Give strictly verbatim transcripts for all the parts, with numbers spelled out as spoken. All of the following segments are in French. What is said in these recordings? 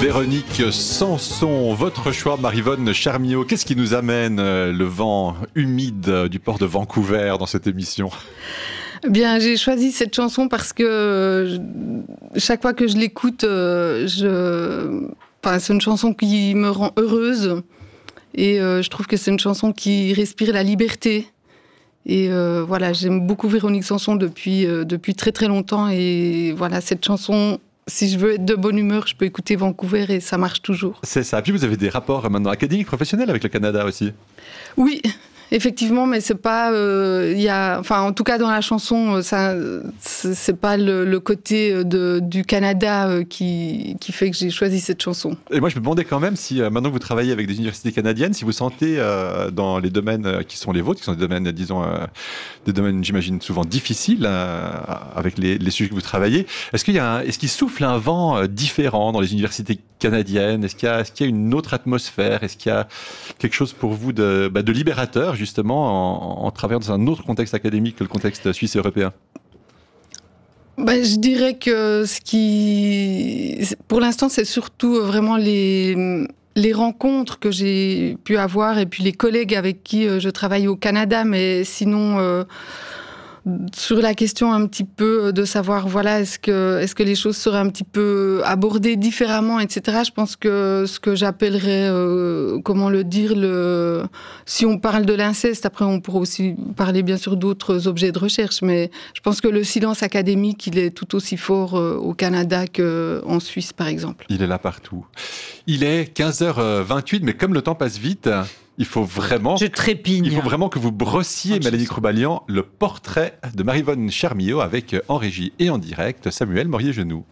Véronique Sanson, votre choix, Maryvonne Charmiot. Qu'est-ce qui nous amène euh, le vent humide du port de Vancouver dans cette émission ? Bien, j'ai choisi cette chanson parce que euh, chaque fois que je l'écoute, euh, je... enfin, c'est une chanson qui me rend heureuse et euh, je trouve que c'est une chanson qui respire la liberté. Et euh, voilà, j'aime beaucoup Véronique Sanson depuis, euh, depuis très très longtemps et voilà, cette chanson... Si je veux être de bonne humeur, je peux écouter Vancouver et ça marche toujours. C'est ça. Puis vous avez des rapports maintenant académiques, professionnels avec le Canada aussi. Oui, effectivement, mais c'est pas, euh, y a, enfin, en tout cas dans la chanson, ça, c'est pas le, le côté de, du Canada qui, qui fait que j'ai choisi cette chanson. Et moi, je me demandais quand même si, euh, maintenant que vous travaillez avec des universités canadiennes, si vous sentez euh, dans les domaines qui sont les vôtres, qui sont des domaines, disons, euh, des domaines, j'imagine, souvent difficiles euh, avec les, les sujets que vous travaillez. Est-ce qu'il y a, un, est-ce qu'il souffle un vent euh, différent dans les universités canadiennes ? Est-ce qu'il y a, est-ce qu'il y a une autre atmosphère ? Est-ce qu'il y a quelque chose pour vous de, bah, de libérateur, justement, en, en travaillant dans un autre contexte académique que le contexte suisse et européen ? Ben, je dirais que ce qui, pour l'instant, c'est surtout vraiment les, les rencontres que j'ai pu avoir et puis les collègues avec qui je travaille au Canada. Mais sinon, euh, sur la question un petit peu de savoir, voilà, est-ce que, est-ce que les choses seraient un petit peu abordées différemment, et cetera. Je pense que ce que j'appellerais, euh, comment le dire, le, si on parle de l'inceste, après on pourra aussi parler bien sûr d'autres objets de recherche, mais je pense que le silence académique, il est tout aussi fort euh, au Canada qu'en Suisse, par exemple. Il est là partout. Il est quinze heures vingt-huit, mais comme le temps passe vite, il faut vraiment, Je trépigne. il faut vraiment que vous brossiez, oh, Mélanie Croubalian, le portrait de Maryvonne Charmiot avec en régie et en direct Samuel Morier-Genoux.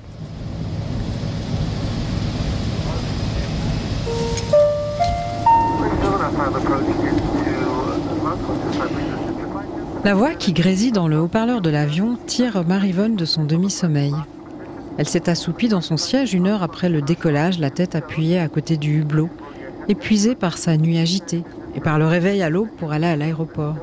La voix qui grésille dans le haut-parleur de l'avion tire Maryvonne de son demi-sommeil. Elle s'est assoupie dans son siège une heure après le décollage, la tête appuyée à côté du hublot, épuisée par sa nuit agitée et par le réveil à l'aube pour aller à l'aéroport.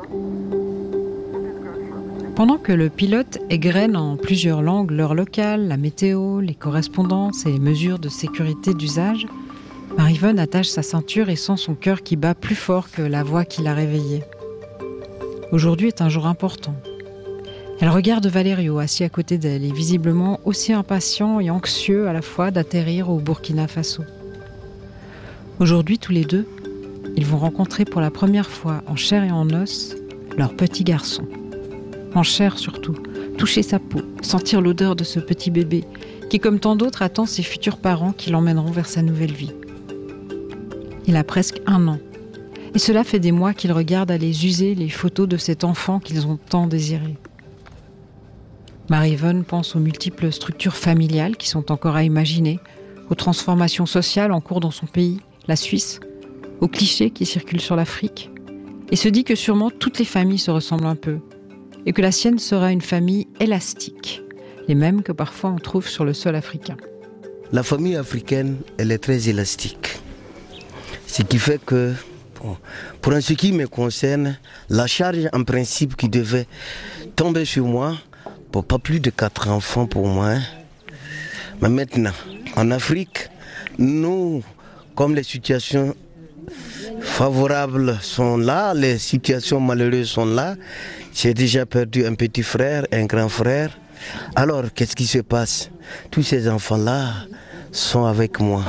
Pendant que le pilote égrène en plusieurs langues l'heure locale, la météo, les correspondances et les mesures de sécurité d'usage, Maryvonne attache sa ceinture et sent son cœur qui bat plus fort que la voix qui l'a réveillée. Aujourd'hui est un jour important. Elle regarde Valerio assis à côté d'elle et visiblement aussi impatient et anxieux à la fois d'atterrir au Burkina Faso. Aujourd'hui, tous les deux, ils vont rencontrer pour la première fois, en chair et en os, leur petit garçon. En chair surtout, toucher sa peau, sentir l'odeur de ce petit bébé qui, comme tant d'autres, attend ses futurs parents qui l'emmèneront vers sa nouvelle vie. Il a presque un an. Et cela fait des mois qu'ils regardent aller user les photos de cet enfant qu'ils ont tant désiré. Maryvonne pense aux multiples structures familiales qui sont encore à imaginer, aux transformations sociales en cours dans son pays, la Suisse, aux clichés qui circulent sur l'Afrique, et se dit que sûrement toutes les familles se ressemblent un peu, et que la sienne sera une famille élastique, les mêmes que parfois on trouve sur le sol africain. La famille africaine, elle est très élastique. Ce qui fait que, bon, pour ce qui me concerne, la charge en principe qui devait tomber sur moi, pour pas plus de quatre enfants pour moi. Hein. Mais maintenant, en Afrique, nous, comme les situations favorables sont là, les situations malheureuses sont là, j'ai déjà perdu un petit frère, un grand frère. Alors, qu'est-ce qui se passe? Tous ces enfants-là sont avec moi.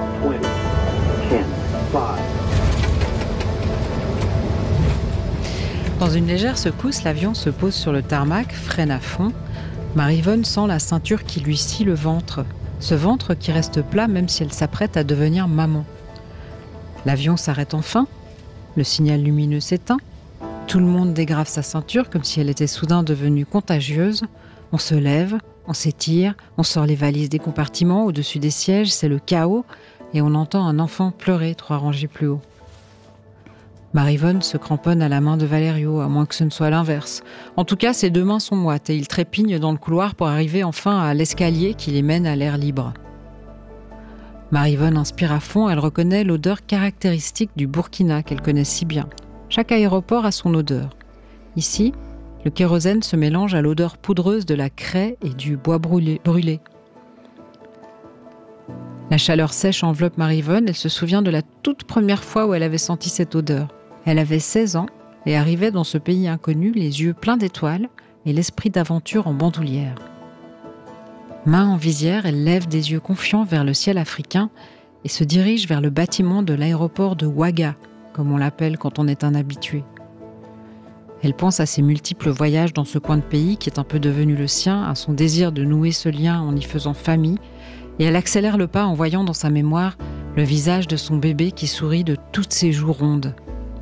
Dans une légère secousse, l'avion se pose sur le tarmac, freine à fond. Maryvonne sent la ceinture qui lui scie le ventre. Ce ventre qui reste plat même si elle s'apprête à devenir maman. L'avion s'arrête enfin. Le signal lumineux s'éteint. Tout le monde dégrave sa ceinture comme si elle était soudain devenue contagieuse. On se lève, on s'étire, on sort les valises des compartiments. Au-dessus des sièges, c'est le chaos. Et on entend un enfant pleurer trois rangées plus haut. Maryvonne se cramponne à la main de Valerio, à moins que ce ne soit l'inverse. En tout cas, ses deux mains sont moites et il trépigne dans le couloir pour arriver enfin à l'escalier qui les mène à l'air libre. Maryvonne inspire à fond, elle reconnaît l'odeur caractéristique du Burkina qu'elle connaît si bien. Chaque aéroport a son odeur. Ici, le kérosène se mélange à l'odeur poudreuse de la craie et du bois brûlé. brûlé. La chaleur sèche enveloppe Marie-Vonne. Elle se souvient de la toute première fois où elle avait senti cette odeur. Elle avait seize ans et arrivait dans ce pays inconnu, les yeux pleins d'étoiles et l'esprit d'aventure en bandoulière. Main en visière, elle lève des yeux confiants vers le ciel africain et se dirige vers le bâtiment de l'aéroport de Ouaga, comme on l'appelle quand on est un habitué. Elle pense à ses multiples voyages dans ce coin de pays qui est un peu devenu le sien, à son désir de nouer ce lien en y faisant famille, et elle accélère le pas en voyant dans sa mémoire le visage de son bébé qui sourit de toutes ses joues rondes.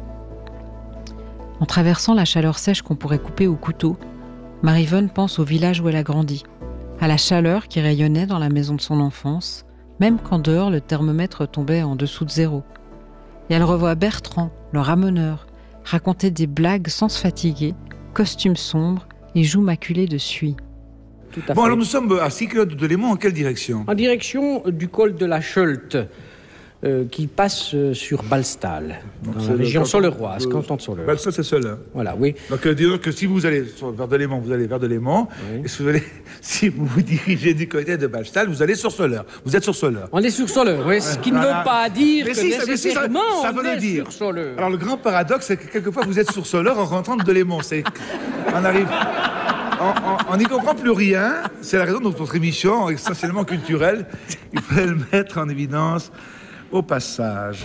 En traversant la chaleur sèche qu'on pourrait couper au couteau, Marie-Vonne pense au village où elle a grandi, à la chaleur qui rayonnait dans la maison de son enfance, même quand dehors le thermomètre tombait en dessous de zéro. Et elle revoit Bertrand, le ramoneur, raconter des blagues sans se fatiguer, costume sombre et joues maculées de suie. Tout à Bon, fait. alors nous sommes à six kilomètres de Léman, en quelle direction? En direction du col de la Cheult, euh, qui passe euh, sur Balstal, Donc, dans c'est la le région canton soleroise, de- canton de Soleure. Bah, ça, c'est cela. Voilà, oui. Donc, euh, disons que si vous allez sur- vers de Léman, vous allez vers de Léman, Oui. et si vous, allez, si vous vous dirigez du côté de Balstal, vous allez sur Soleure. Vous êtes sur Soleure. On est sur Soleure, oui, ce qui ne Voilà. veut pas dire Mais que si, ça- mais si, ça- nécessairement ça on veut le est dire. sur Soleure. Alors, le grand paradoxe, c'est que quelquefois, vous êtes sur Soleure en rentrant de Léman. C'est... On arrive... On n'y comprend plus rien. C'est la raison de notre émission, essentiellement culturelle. Il fallait le mettre en évidence au passage.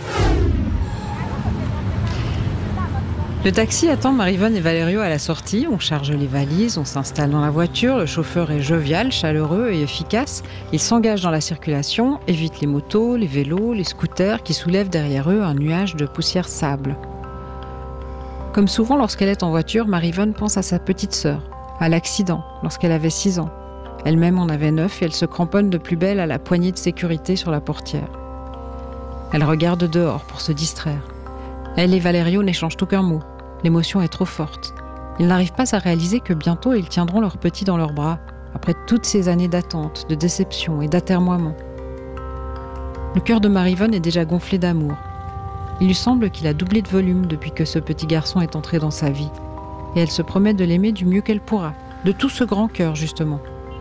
Le taxi attend Marie-Vonne et Valerio à la sortie. On charge les valises, on s'installe dans la voiture. Le chauffeur est jovial, chaleureux et efficace. Il s'engage dans la circulation, évite les motos, les vélos, les scooters qui soulèvent derrière eux un nuage de poussière sable. Comme souvent lorsqu'elle est en voiture, Marie-Vonne pense à sa petite sœur, à l'accident lorsqu'elle avait six ans. Elle-même en avait neuf et elle se cramponne de plus belle à la poignée de sécurité sur la portière. Elle regarde dehors pour se distraire. Elle et Valerio n'échangent aucun mot. L'émotion est trop forte. Ils n'arrivent pas à réaliser que bientôt ils tiendront leur petit dans leurs bras, après toutes ces années d'attente, de déception et d'atermoiement. Le cœur de Marie-Vonne est déjà gonflé d'amour. Il lui semble qu'il a doublé de volume depuis que ce petit garçon est entré dans sa vie. Et elle se promet de l'aimer du mieux qu'elle pourra, de tout ce grand cœur justement.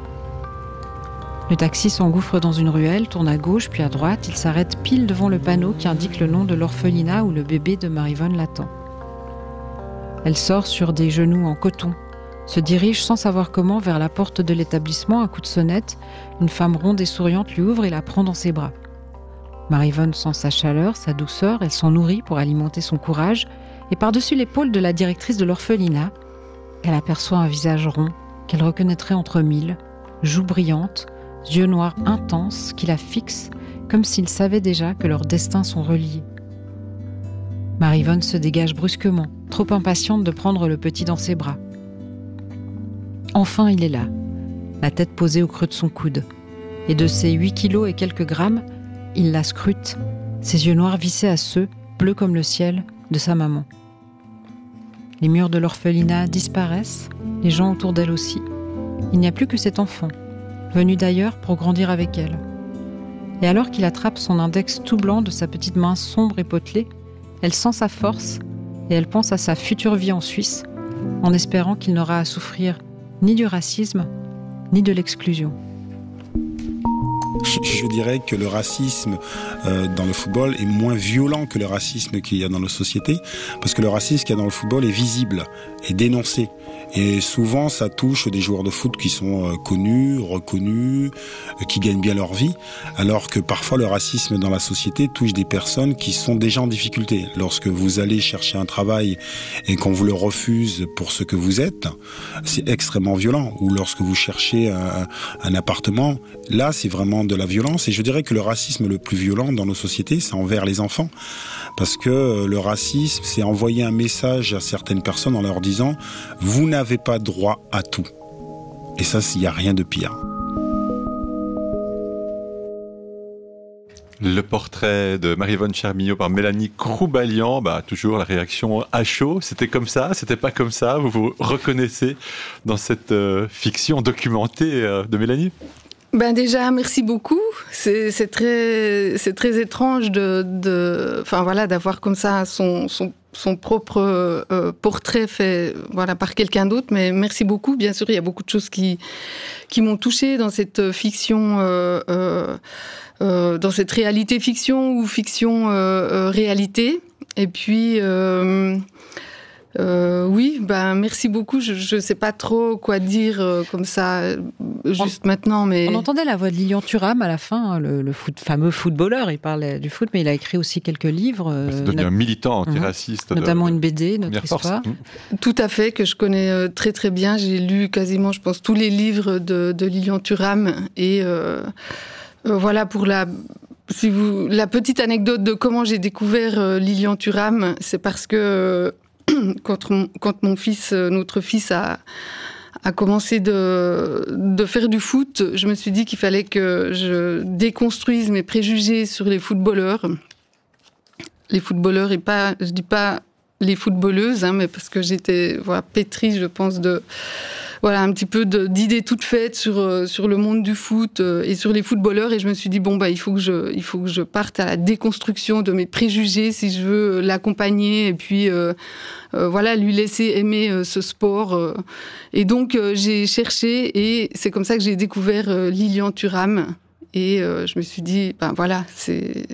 Le taxi s'engouffre dans une ruelle, tourne à gauche puis à droite, il s'arrête pile devant le panneau qui indique le nom de l'orphelinat où le bébé de Marie-Vonne l'attend. Elle sort sur des genoux en coton, se dirige sans savoir comment vers la porte de l'établissement, un coup de sonnette, une femme ronde et souriante lui ouvre et la prend dans ses bras. Marie-Vonne sent sa chaleur, sa douceur, elle s'en nourrit pour alimenter son courage, et par-dessus l'épaule de la directrice de l'orphelinat, elle aperçoit un visage rond qu'elle reconnaîtrait entre mille, joues brillantes, yeux noirs intenses qui la fixent comme s'ils savaient déjà que leurs destins sont reliés. Marie-Vonne se dégage brusquement, trop impatiente de prendre le petit dans ses bras. Enfin, il est là, la tête posée au creux de son coude. Et de ses huit kilos et quelques grammes, il la scrute, ses yeux noirs vissés à ceux, bleus comme le ciel, de sa maman. Les murs de l'orphelinat disparaissent, les gens autour d'elle aussi. Il n'y a plus que cet enfant, venu d'ailleurs pour grandir avec elle. Et alors qu'il attrape son index tout blanc de sa petite main sombre et potelée, elle sent sa force et elle pense à sa future vie en Suisse, en espérant qu'il n'aura à souffrir ni du racisme, ni de l'exclusion. Je dirais que le racisme euh, dans le football est moins violent que le racisme qu'il y a dans nos sociétés, parce que le racisme qu'il y a dans le football est visible, est dénoncé. Et souvent, ça touche des joueurs de foot qui sont euh, connus, reconnus, euh, qui gagnent bien leur vie, alors que parfois le racisme dans la société touche des personnes qui sont déjà en difficulté. Lorsque vous allez chercher un travail et qu'on vous le refuse pour ce que vous êtes, c'est extrêmement violent. Ou lorsque vous cherchez un, un appartement, là, c'est vraiment de la violence. Et je dirais que le racisme le plus violent dans nos sociétés, c'est envers les enfants. Parce que le racisme, c'est envoyer un message à certaines personnes en leur disant « Vous n'avez pas droit à tout ». Et ça, il n'y a rien de pire. Le portrait de Marie-Vonne Charmillau par Mélanie Croubalian, bah, toujours la réaction à chaud. C'était comme ça, c'était pas comme ça. Vous vous reconnaissez dans cette euh, fiction documentée euh, de Mélanie ? Ben déjà, merci beaucoup. C'est, c'est très, c'est très étrange de, de, enfin voilà, d'avoir comme ça son, son, son propre euh, portrait fait, voilà, par quelqu'un d'autre. Mais merci beaucoup. Bien sûr, il y a beaucoup de choses qui, qui m'ont touchée dans cette fiction, euh, euh, euh, dans cette réalité fiction ou fiction euh, euh, réalité. Et puis. Euh, Euh, oui, ben merci beaucoup. Je ne sais pas trop quoi dire euh, comme ça, juste on, maintenant. Mais on entendait la voix de Lilian Thuram à la fin, hein, le, le foot, fameux footballeur. Il parlait du foot, mais il a écrit aussi quelques livres. Euh, C'est devenu not- un militant antiraciste. Mmh. Notamment de, une B D, Notre Histoire. Mmh. Tout à fait, que je connais euh, très très bien. J'ai lu quasiment, je pense, tous les livres de, de Lilian Thuram. Et euh, euh, voilà pour la... Si vous, la petite anecdote de comment j'ai découvert euh, Lilian Thuram, c'est parce que... Euh, Quand, quand mon fils, notre fils a, a commencé de, de faire du foot, je me suis dit qu'il fallait que je déconstruise mes préjugés sur les footballeurs. Les footballeurs et pas, je dis pas les footballeuses, hein, mais parce que j'étais voilà, pétrie, je pense, de... Voilà, un petit peu de, d'idées toutes faites sur, euh, sur le monde du foot euh, et sur les footballeurs. Et je me suis dit, bon, bah, il faut que je, il faut que je parte à la déconstruction de mes préjugés si je veux l'accompagner et puis, euh, euh, voilà, lui laisser aimer euh, ce sport. Euh. Et donc, euh, j'ai cherché et c'est comme ça que j'ai découvert euh, Lilian Thuram. Et euh, je me suis dit, ben voilà, c'est...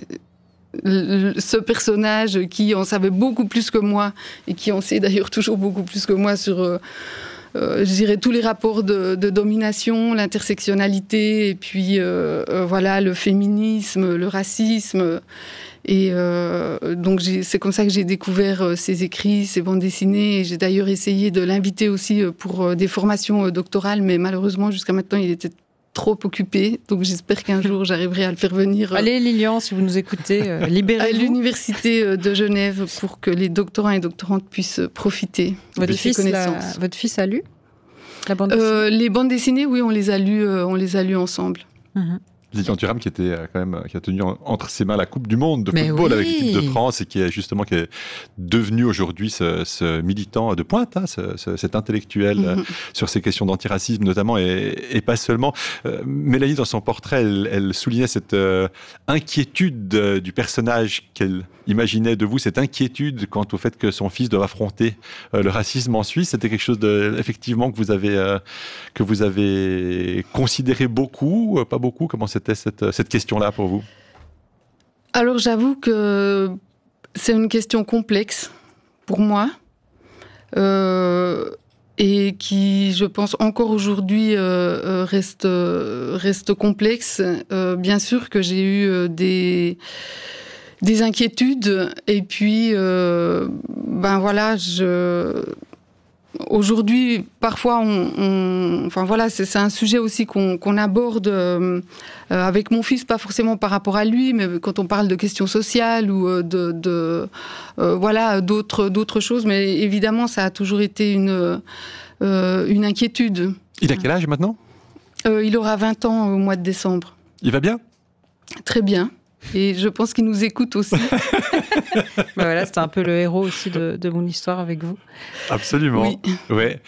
ce personnage qui en savait beaucoup plus que moi et qui en sait d'ailleurs toujours beaucoup plus que moi sur... Euh, Euh, je dirais tous les rapports de, de domination, l'intersectionnalité, et puis euh, euh, voilà le féminisme, le racisme. Et euh, donc j'ai, c'est comme ça que j'ai découvert euh, ses écrits, ses bandes dessinées. Et j'ai d'ailleurs essayé de l'inviter aussi pour euh, des formations euh, doctorales, mais malheureusement jusqu'à maintenant il était trop occupé, donc j'espère qu'un jour j'arriverai à le faire venir. Euh, Allez Lilian, si vous nous écoutez, euh, libérez-vous. À l'université de Genève pour que les doctorants et doctorantes puissent profiter votre de fils ses connaissances. La, votre fils a lu la bande dessinée euh, Les bandes dessinées, oui, on les a lues, euh, on les a lues ensemble. Mmh. Lilian Thuram qui était euh, quand même qui a tenu en, entre ses mains la Coupe du Monde de Mais football oui. avec l'équipe de France et qui est justement qui est devenu aujourd'hui ce, ce militant de pointe, hein, ce, ce, cet intellectuel mm-hmm. euh, sur ces questions d'antiracisme notamment et, et pas seulement. Euh, Mélanie dans son portrait, elle, elle soulignait cette euh, inquiétude euh, du personnage qu'elle imaginait de vous, cette inquiétude quant au fait que son fils doit affronter euh, le racisme en Suisse. C'était quelque chose de effectivement que vous avez euh, que vous avez considéré beaucoup, euh, pas beaucoup. Comment c'était C'était cette, cette question-là pour vous? Alors j'avoue que c'est une question complexe pour moi euh, et qui, je pense, encore aujourd'hui euh, reste, reste complexe. Euh, bien sûr que j'ai eu des, des inquiétudes et puis, euh, ben voilà, je... Aujourd'hui, parfois, on, on, enfin voilà, c'est, c'est un sujet aussi qu'on, qu'on aborde euh, avec mon fils, pas forcément par rapport à lui, mais quand on parle de questions sociales ou de, de euh, voilà, d'autres, d'autres choses. Mais évidemment, ça a toujours été une, euh, une inquiétude. Il a quel âge maintenant ? euh, Il aura vingt ans au mois de décembre. Il va bien ? Très bien. Et je pense qu'il nous écoute aussi. Ben voilà, c'était un peu le héros aussi de, de mon histoire avec vous. Absolument. Oui. Ouais.